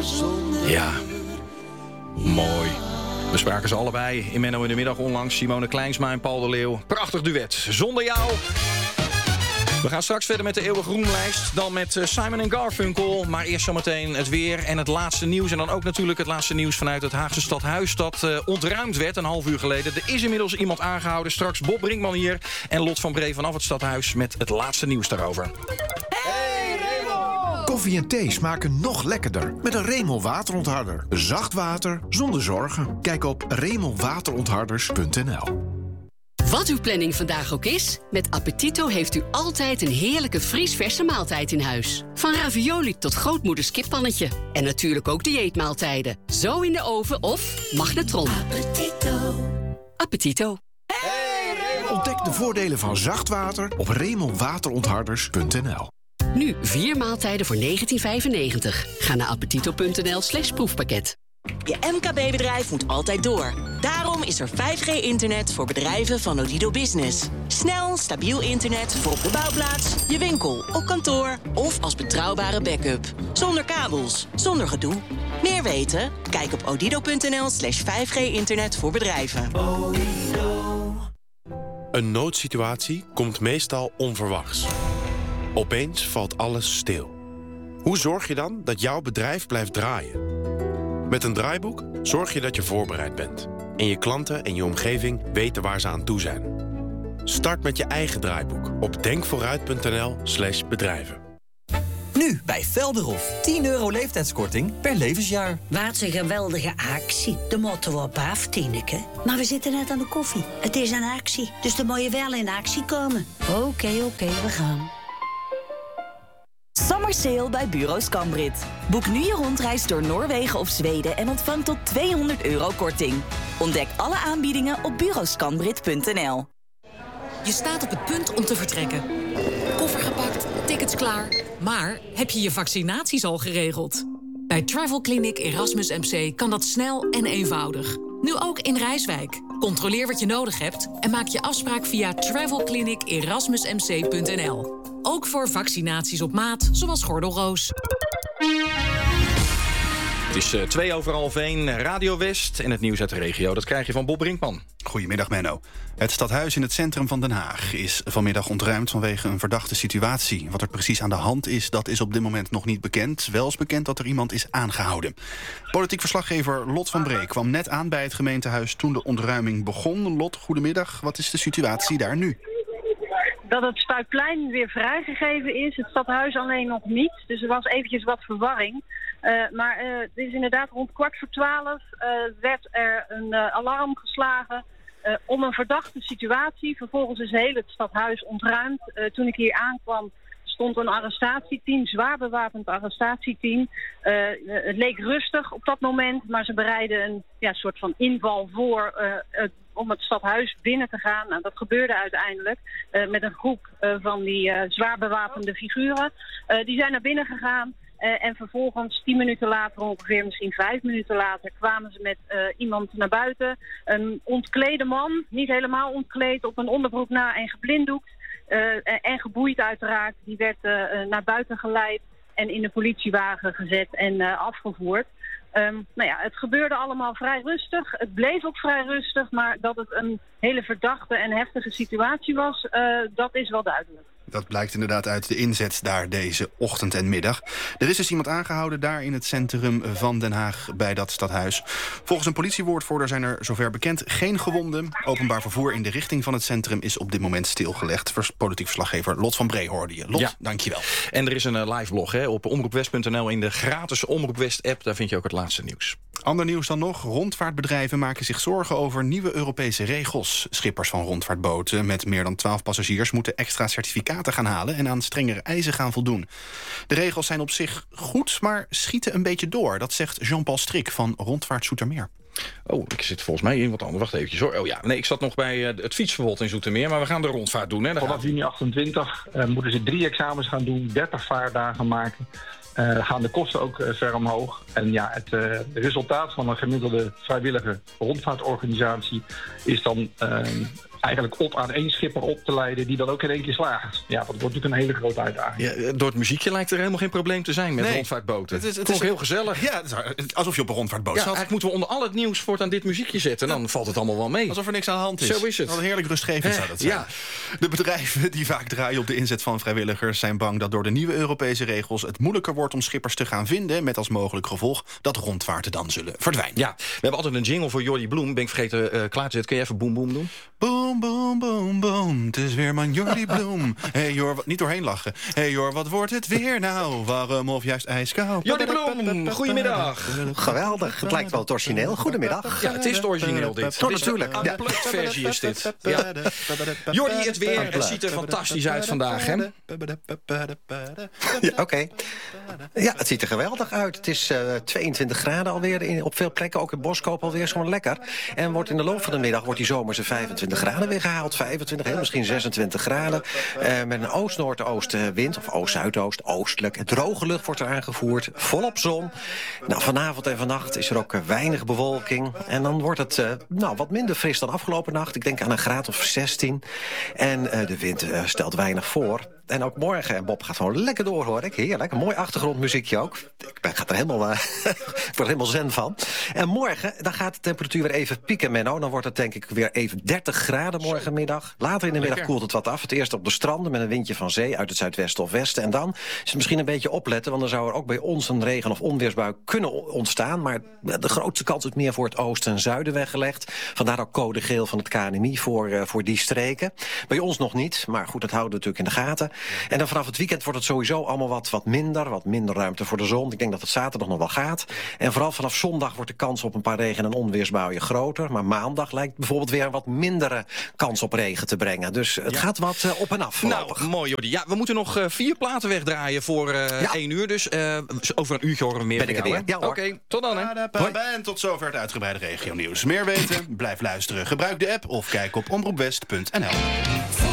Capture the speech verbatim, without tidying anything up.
Ja, mooi. We spraken ze allebei in Menno in de Middag onlangs. Simone Kleinsma en Paul de Leeuw. Prachtig duet. Zonder jou. We gaan straks verder met de Eeuwige Groenlijst. Dan met Simon en Garfunkel. Maar eerst zometeen het weer en het laatste nieuws. En dan ook natuurlijk het laatste nieuws vanuit het Haagse stadhuis. Dat uh, ontruimd werd een half uur geleden. Er is inmiddels iemand aangehouden. Straks Bob Brinkman hier. En Lot van Bree vanaf het stadhuis met het laatste nieuws daarover. Hey Remo! Koffie en thee smaken nog lekkerder. Met een Remo waterontharder. Zacht water zonder zorgen. Kijk op remo waterontharders punt n l. Wat uw planning vandaag ook is, met Appetito heeft u altijd een heerlijke vriesverse maaltijd in huis. Van ravioli tot grootmoeders kippannetje. En natuurlijk ook dieetmaaltijden. Zo in de oven of magnetron. Appetito. Appetito. Hey, Remo! Ontdek de voordelen van zacht water op remo waterontharders punt n l. Nu vier maaltijden voor negentien vijfennegentig. Ga naar appetito punt n l slash proefpakket. Je M K B-bedrijf moet altijd door. Daarom is er vijf G internet voor bedrijven van Odido Business. Snel, stabiel internet voor op de bouwplaats, je winkel, op kantoor of als betrouwbare backup. Zonder kabels, zonder gedoe. Meer weten? Kijk op odido punt n l slash vijf G internet voor bedrijven. Een noodsituatie komt meestal onverwachts. Opeens valt alles stil. Hoe zorg je dan dat jouw bedrijf blijft draaien? Met een draaiboek zorg je dat je voorbereid bent. En je klanten en je omgeving weten waar ze aan toe zijn. Start met je eigen draaiboek op denkvooruit punt n l slash bedrijven. Nu bij Velderhof. tien euro leeftijdskorting per levensjaar. Wat een geweldige actie. De motto op af, Tineke. Maar we zitten net aan de koffie. Het is een actie, dus dan moet je wel in actie komen. Oké, okay, oké, okay, we gaan. Summer Sale bij Bureau Scambrit. Boek nu je rondreis door Noorwegen of Zweden en ontvang tot tweehonderd euro korting. Ontdek alle aanbiedingen op bureau scambrit punt n l. Je staat op het punt om te vertrekken. Koffer gepakt, tickets klaar. Maar heb je je vaccinaties al geregeld? Bij Travel Clinic Erasmus M C kan dat snel en eenvoudig. Nu ook in Rijswijk. Controleer wat je nodig hebt en maak je afspraak via travel clinic erasmus m c punt n l. Ook voor vaccinaties op maat, zoals gordelroos. Het is uh, twee over half één, Radio West en het nieuws uit de regio. Dat krijg je van Bob Brinkman. Goedemiddag, Menno. Het stadhuis in het centrum van Den Haag is vanmiddag ontruimd vanwege een verdachte situatie. Wat er precies aan de hand is, dat is op dit moment nog niet bekend. Wel is bekend dat er iemand is aangehouden. Politiek verslaggever Lot van Bree kwam net aan bij het gemeentehuis toen de ontruiming begon. Lot, goedemiddag. Wat is de situatie daar nu? Dat het Spuitplein weer vrijgegeven is, het stadhuis alleen nog niet. Dus er was eventjes wat verwarring. Uh, maar uh, het is inderdaad rond kwart voor twaalf uh, werd er een uh, alarm geslagen uh, om een verdachte situatie. Vervolgens is heel het stadhuis ontruimd. Uh, toen ik hier aankwam stond een arrestatieteam, zwaar bewapend arrestatieteam. Uh, het leek rustig op dat moment, maar ze bereidden een ja, soort van inval voor uh, uh, om het stadhuis binnen te gaan. Nou, dat gebeurde uiteindelijk uh, met een groep uh, van die uh, zwaar bewapende figuren. Uh, die zijn naar binnen gegaan. Uh, en vervolgens, tien minuten later, ongeveer misschien vijf minuten later, kwamen ze met uh, iemand naar buiten. Een ontklede man, niet helemaal ontkleed, op een onderbroek na en geblinddoekt. Uh, en, en geboeid uiteraard. Die werd uh, naar buiten geleid en in de politiewagen gezet en uh, afgevoerd. Um, nou ja, het gebeurde allemaal vrij rustig. Het bleef ook vrij rustig, maar dat het een hele verdachte en heftige situatie was, uh, dat is wel duidelijk. Dat blijkt inderdaad uit de inzet daar deze ochtend en middag. Er is dus iemand aangehouden daar in het centrum van Den Haag bij dat stadhuis. Volgens een politiewoordvoerder zijn er zover bekend geen gewonden. Openbaar vervoer in de richting van het centrum is op dit moment stilgelegd. Politiek verslaggever Lot van Bree hoorde je. Lot, ja. Dankjewel. En er is een uh, live blog hè, op omroep west punt n l in de gratis Omroep West app. Daar vind je ook het laatste nieuws. Ander nieuws dan nog. Rondvaartbedrijven maken zich zorgen over nieuwe Europese regels. Schippers van rondvaartboten met meer dan twaalf passagiers moeten extra certificaten gaan halen en aan strengere eisen gaan voldoen. De regels zijn op zich goed, maar schieten een beetje door. Dat zegt Jean-Paul Strik van Rondvaart Zoetermeer. Oh, ik zit volgens mij in wat anders. Wacht eventjes hoor. Oh ja, nee, ik zat nog bij uh, het fietsverbod in Zoetermeer, maar we gaan de rondvaart doen. Hè? Vanaf juni achtentwintig uh, moeten ze drie examens gaan doen, dertig vaardagen maken. Uh, gaan de kosten ook uh, ver omhoog. En ja, het uh, resultaat van een gemiddelde vrijwillige rondvaartorganisatie is dan uh, eigenlijk op aan één schipper op te leiden die dan ook in één keer slaagt. Ja, dat wordt natuurlijk een hele grote uitdaging. Ja, door het muziekje lijkt er helemaal geen probleem te zijn met Nee. rondvaartboten. Het is, het Toch is heel gezellig. Ja, het is alsof je op een rondvaartboot Ja, zat. eigenlijk moeten we onder al het nieuws voortaan dit muziekje zetten. En dan valt het allemaal wel mee. Alsof er niks aan de hand is. Zo is het. Wat heerlijk rustgevend Hè, zou dat zijn. ja. De bedrijven die vaak draaien op de inzet van vrijwilligers zijn bang dat door de nieuwe Europese regels het moeilijker wordt om schippers te gaan vinden, met als mogelijk gevolg dat rondvaarten dan zullen verdwijnen. Ja, we hebben altijd een jingle voor Jordi Bloem. Ben ik vergeten uh, klaar te zetten. Kun je even boem boem doen? Boom, boom, boom, boom. Het is weer man Jordi Bloem. Hey Jor, wat- niet doorheen lachen. Hey Jor, wat wordt het weer nou? Warm of juist ijskoud? Jordi Bloem, goedemiddag. Geweldig, het lijkt wel het origineel. Goedemiddag. Ja, het is het origineel dit. Toch Het is natuurlijk. Een Ja. unplugged versie is dit. Ja. Jordi, het weer. Het ziet er fantastisch uit vandaag, hè? Ja, Oké. Ja, het ziet er geweldig uit. Het is eh, tweeëntwintig graden alweer in, op veel plekken. Ook in Boskoop alweer zo'n lekker. En wordt in de loop van de middag wordt die zomerse vijfentwintig graden weer gehaald. vijfentwintig, hè, misschien zesentwintig graden. Eh, met een oost-noordoostenwind, of oost-zuidoost, oostelijk. Droge lucht wordt er aangevoerd. Volop zon. Nou, vanavond en vannacht is er ook eh, weinig bewolking. En dan wordt het eh, nou, wat minder fris dan afgelopen nacht. Ik denk aan een graad of zestien. En eh, de wind eh, stelt weinig voor. En ook morgen, en Bob gaat gewoon lekker door, hoor ik. Heerlijk, een mooi achtergrondmuziekje ook. Ik ben, ga er helemaal, uh, ik word er helemaal zen van. En morgen, dan gaat de temperatuur weer even pieken, Menno. Dan wordt het denk ik weer even dertig graden morgenmiddag. Later in de middag koelt het wat af. Het eerst op de stranden met een windje van zee uit het zuidwesten of westen. En dan is het misschien een beetje opletten, want dan zou er ook bij ons een regen- of onweersbui kunnen ontstaan. Maar de grootste kans is meer voor het oosten en zuiden weggelegd. Vandaar ook code geel van het K N M I voor, uh, voor die streken. Bij ons nog niet, maar goed, dat houden we natuurlijk in de gaten. En dan vanaf het weekend wordt het sowieso allemaal wat, wat minder. Wat minder ruimte voor de zon. Ik denk dat het zaterdag nog wel gaat. En vooral vanaf zondag wordt de kans op een paar regen- en onweersbuien groter. Maar maandag lijkt bijvoorbeeld weer een wat mindere kans op regen te brengen. Dus het Ja. gaat wat uh, op en af voorlopig. Nou, mooi Jordi. Ja, we moeten nog uh, vier platen wegdraaien voor uh, Ja. één uur. Dus uh, over een uurtje horen we meer Ben van ik er jou, weer. hè? Ja, hoor. Oké, tot dan, hè. En tot zover het uitgebreide regionieuws. Meer weten? Blijf luisteren. Gebruik de app of kijk op omroepwest punt n l.